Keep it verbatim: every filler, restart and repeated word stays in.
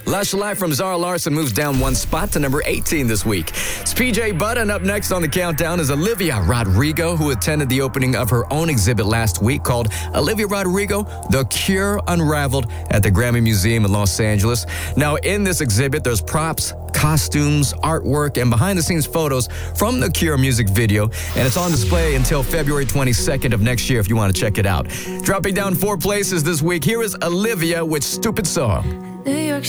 Lush Life from Zara Larsson moves down one spot to number eighteen this week. It's P J Butt, up next on the countdown is Olivia Rodrigo, who attended the opening of her own exhibit last week called Olivia Rodrigo, The Cure Unraveled at the Grammy Museum in Los Angeles. Now, in this exhibit, there's props, costumes, artwork, and behind-the-scenes photos from the Cure music video, and it's on display until February twenty-second of next year if you want to check it out. Dropping down four places this week, here is Olivia with Stupid Song. New York